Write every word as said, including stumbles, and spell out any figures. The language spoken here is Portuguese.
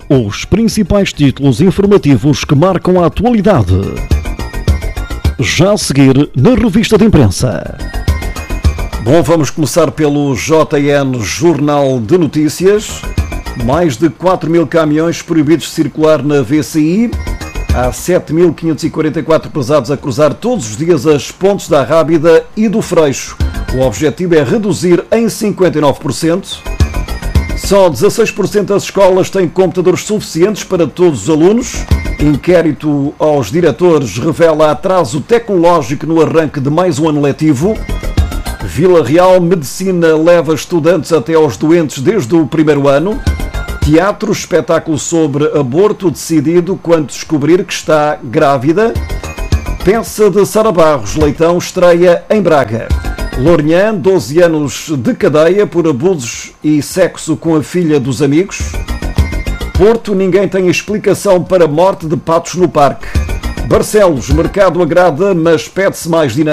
Os principais títulos informativos que marcam a atualidade. Já a seguir na revista de imprensa. Bom, vamos começar pelo J N Jornal de Notícias. Mais de quatro mil caminhões proibidos de circular na V C I. Há sete mil quinhentos e quarenta e quatro pesados a cruzar todos os dias as pontes da Rábida e do Freixo. O objetivo é reduzir em cinquenta e nove por cento. Só dezasseis por cento das escolas têm computadores suficientes para todos os alunos. Inquérito aos diretores revela atraso tecnológico no arranque de mais um ano letivo. Vila Real Medicina leva estudantes até aos doentes desde o primeiro ano. Teatro, espetáculo sobre aborto decidido quando descobrir que está grávida. Peça de Sara Barros Leitão estreia em Braga. Lourinhã, doze anos de cadeia por abusos e sexo com a filha dos amigos. Porto, ninguém tem explicação para a morte de patos no parque. Barcelos, mercado agrada, mas pede-se mais dinâmica.